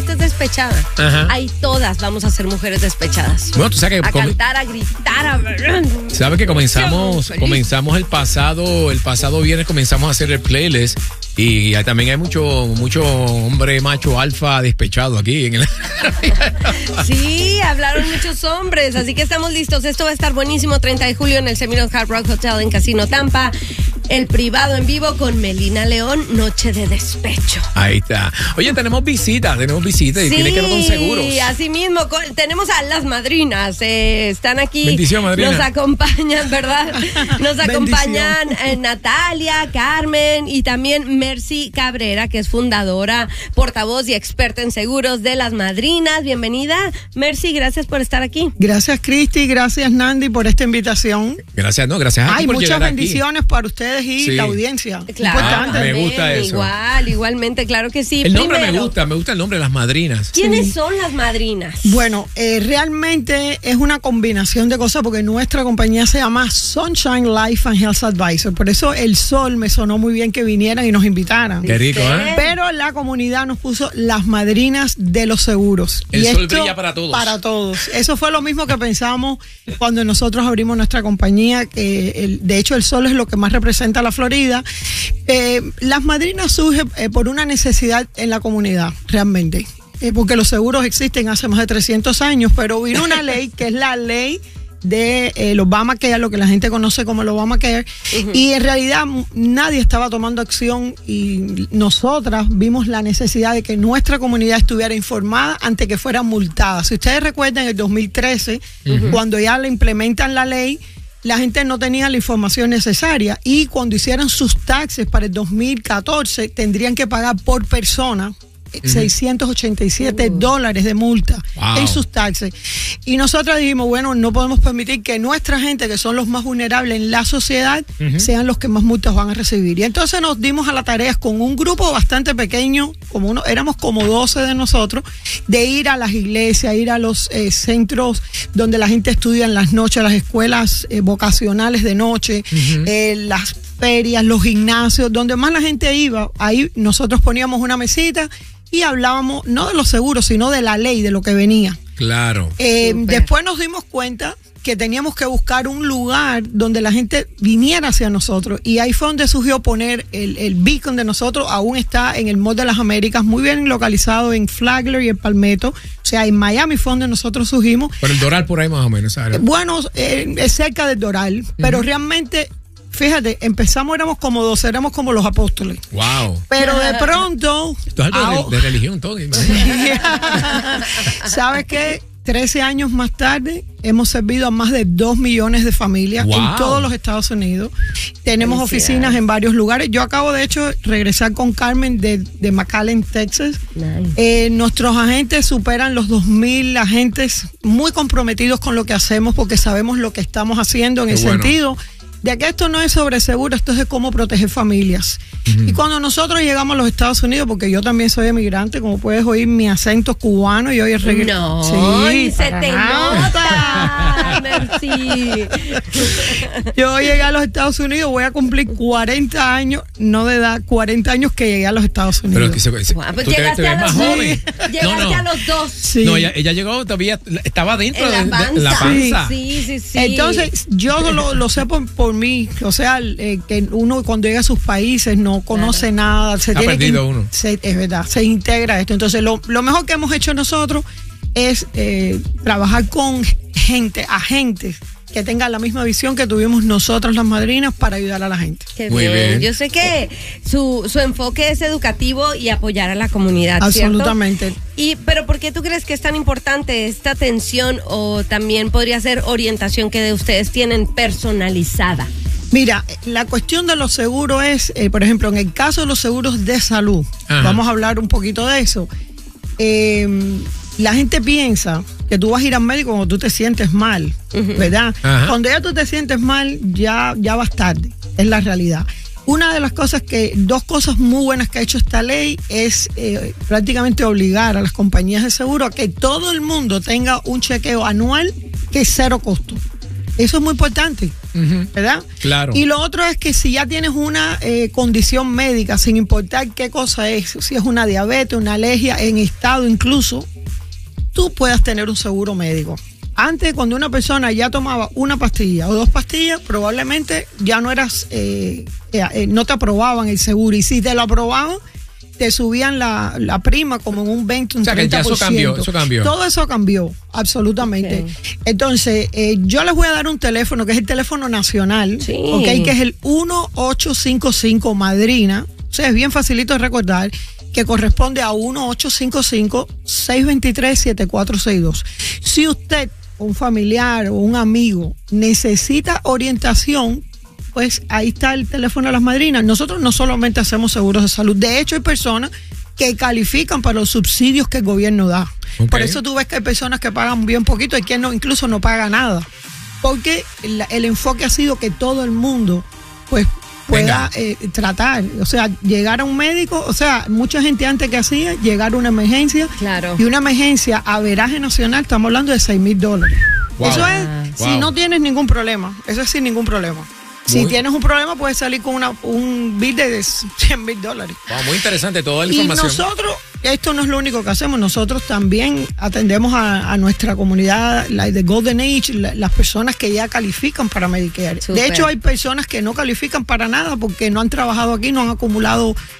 estés despechada. Ajá. Ahí todas vamos a ser mujeres despechadas. Bueno, tú sabes que a cantar, a gritar, sabes que comenzamos el pasado viernes comenzamos a hacer el playlist y también hay mucho hombre macho alfa despechado aquí en el... Sí, hablaron muchos hombres, así que estamos listos. Esto va a estar buenísimo. 30 de julio en el Seminole Hard Rock Hotel en Casino Tampa. El privado en vivo con Melina León, Noche de Despecho. Ahí está. Oye, tenemos visitas y Sí, tiene que ver con seguros. Así mismo, tenemos a las madrinas, están aquí. Bendición, madrina. Nos acompañan, ¿verdad? Nos acompañan Natalia, Carmen y también Mercy Cabrera, que es fundadora, portavoz y experta en seguros de las madrinas. Bienvenida, Mercy, gracias por estar aquí. Gracias, Cristi, gracias, Nandi, por esta invitación. Gracias a ti por muchas llegar bendiciones aquí. para ustedes y Sí. la audiencia. Claro, me gusta eso. Igualmente, claro que sí. El nombre Primero, me gusta el nombre de las madrinas. ¿quiénes son las madrinas? Bueno, realmente es una combinación de cosas porque nuestra compañía se llama Sunshine Life and Health Advisor. Por eso el sol me sonó muy bien que vinieran y nos invitaran. Qué rico, ¿eh? Pero la comunidad nos puso las madrinas de los seguros. El y sol esto, brilla para todos. Para todos. Eso fue lo mismo que pensamos cuando nosotros abrimos nuestra compañía. De hecho, el sol es lo que más representa a la Florida. Las madrinas surgen por una necesidad en la comunidad, realmente. Porque los seguros existen hace más de 300 años, pero vino una ley que es la ley de el Obamacare, lo que la gente conoce como el Obamacare, y en realidad nadie estaba tomando acción y nosotras vimos la necesidad de que nuestra comunidad estuviera informada antes que fuera multada. Si ustedes recuerdan, en el 2013, cuando ya le implementan la ley, la gente no tenía la información necesaria y cuando hicieran sus taxes para el 2014 tendrían que pagar por persona $687 de multa en sus taxes. Y nosotros dijimos, bueno, no podemos permitir que nuestra gente, que son los más vulnerables en la sociedad, sean los que más multas van a recibir. Y entonces nos dimos a la tarea con un grupo bastante pequeño, éramos como 12 de nosotros, de ir a las iglesias, ir a los centros donde la gente estudia en las noches, las escuelas vocacionales de noche, las ferias, los gimnasios, donde más la gente iba. Ahí nosotros poníamos una mesita y hablábamos no de los seguros, sino de la ley, de lo que venía. Claro. Después nos dimos cuenta que teníamos que buscar un lugar donde la gente viniera hacia nosotros y ahí fue donde surgió poner el beacon de nosotros. Aún está en el Mall de las Américas, muy bien localizado en Flagler y en Palmetto. O sea, en Miami fue donde nosotros surgimos. Por el Doral, por ahí más o menos, ¿sabes? Bueno, es cerca del Doral, pero realmente... Fíjate, éramos como 12, éramos como los apóstoles. Wow. Pero de pronto... Esto es algo de religión todo. ¿Sabes qué? 13 años más tarde hemos servido a más de 2 millones de familias en todos los Estados Unidos. Tenemos oficinas en varios lugares. Yo acabo de hecho regresar con Carmen de McAllen, Texas. Nice. Nuestros agentes superan los 2,000 agentes muy comprometidos con lo que hacemos porque sabemos lo que estamos haciendo en el sentido de que esto no es sobre seguro, esto es de cómo proteger familias. Y cuando nosotros llegamos a los Estados Unidos, porque yo también soy emigrante, como puedes oír mi acento cubano y hoy es No, sí, se te nota, Mercy. Yo llegué a los Estados Unidos, voy a cumplir 40 años, no de edad, 40 años que llegué a los Estados Unidos. Pero es que pues tú te ves más joven. Llegaste a los 2. Sí. No, ella llegó todavía, estaba dentro de la panza. Sí. Entonces, yo lo sé por mí, o sea, que uno cuando llega a sus países no conoce nada, ha perdido uno. Es verdad, se integra esto. Entonces, lo mejor que hemos hecho nosotros es trabajar con agentes que tengan la misma visión que tuvimos nosotras las madrinas para ayudar a la gente. Qué bien. Yo sé que su enfoque es educativo y apoyar a la comunidad, absolutamente. ¿Cierto? Pero ¿por qué tú crees que es tan importante esta atención o también podría ser orientación que de ustedes tienen personalizada? Mira, la cuestión de los seguros es, por ejemplo, en el caso de los seguros de salud, vamos a hablar un poquito de eso. La gente piensa que tú vas a ir al médico cuando tú te sientes mal, ¿verdad? Cuando ya tú te sientes mal, ya vas tarde, es la realidad. Una de las cosas dos cosas muy buenas que ha hecho esta ley es prácticamente obligar a las compañías de seguro a que todo el mundo tenga un chequeo anual que es cero costo. Eso es muy importante. ¿verdad? Claro. Y lo otro es que si ya tienes una condición médica, sin importar qué cosa es, si es una diabetes, una alergia, en estado incluso, tú puedas tener un seguro médico. Antes, cuando una persona ya tomaba una pastilla o 2 pastillas, probablemente ya no eras, no te aprobaban el seguro. Y si te lo aprobaban, te subían la prima como en un 20, un 30%. O sea, que ya eso cambió. Todo eso cambió, absolutamente. Okay. Entonces, yo les voy a dar un teléfono, que es el teléfono nacional, okay, que es el 1855 Madrina. O sea, es bien facilito de recordar, que corresponde a 1855-623-7462. Si usted, un familiar o un amigo, necesita orientación, pues ahí está el teléfono de las madrinas. Nosotros no solamente hacemos seguros de salud, de hecho hay personas que califican para los subsidios que el gobierno da. Okay. Por eso tú ves que hay personas que pagan bien poquito y quien no, incluso no paga nada, porque el enfoque ha sido que todo el mundo pues pueda tratar, o sea, llegar a un médico. O sea, mucha gente antes que hacía llegar a una emergencia, y una emergencia a averaje nacional, estamos hablando de $6,000. Wow. Eso es si no tienes ningún problema, eso es sin ningún problema. Si tienes un problema, puedes salir con un bill de $100,000. Wow, muy interesante toda la información. Y nosotros, esto no es lo único que hacemos, nosotros también atendemos a nuestra comunidad, la de Golden Age, las personas que ya califican para Medicare. Super. De hecho, hay personas que no califican para nada porque no han trabajado aquí, no han acumulado